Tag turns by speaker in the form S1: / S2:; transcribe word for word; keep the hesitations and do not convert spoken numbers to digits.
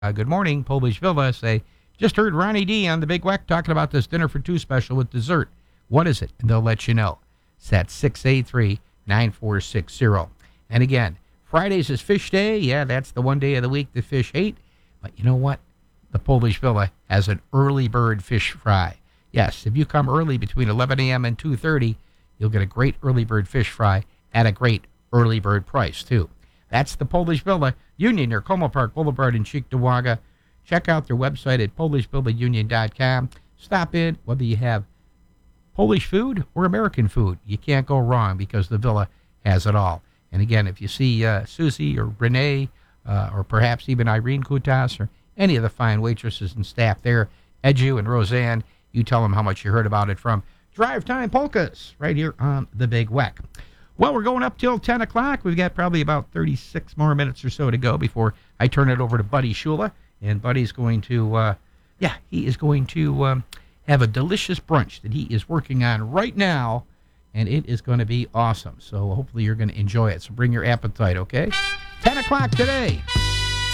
S1: Uh, good morning, Polish Villa. Say, just heard Ronnie D on the Big Weck talking about this dinner for two special with dessert. What is it? And they'll let you know. It's at six eight three, nine four six zero. And again, Fridays is fish day. Yeah, that's the one day of the week the fish hate. But you know what? The Polish Villa has an early bird fish fry. Yes, if you come early between eleven a.m. and two thirty, you'll get a great early bird fish fry at a great early bird price, too. That's the Polish Villa, Union near Como Park Boulevard in Cheektowaga. Check out their website at polish villa union dot com. Stop in, whether you have Polish food or American food. You can't go wrong because the Villa has it all. And again, if you see uh, Susie or Renee uh, or perhaps even Irene Kutas or any of the fine waitresses and staff there, Edu and Roseanne, you tell them how much you heard about it from Drive Time Polkas right here on the Big Weck. Well, we're going up till ten o'clock. We've got probably about thirty-six more minutes or so to go before I turn it over to Buddy Shula. And Buddy's going to, uh, yeah, he is going to um, have a delicious brunch that he is working on right now. And it is going to be awesome. So hopefully you're going to enjoy it. So bring your appetite, okay? ten o'clock today.